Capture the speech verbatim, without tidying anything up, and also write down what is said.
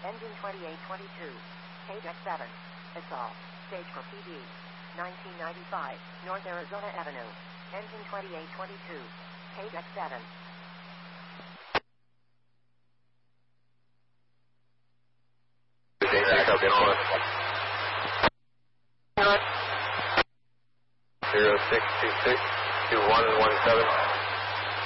Engine twenty-eight twenty-two. K D E X seven. Assault. Stage for P D. nineteen ninety-five, North Arizona Avenue. Engine twenty-eight twenty-two. K D E X seven. Zero six two six two one one seven.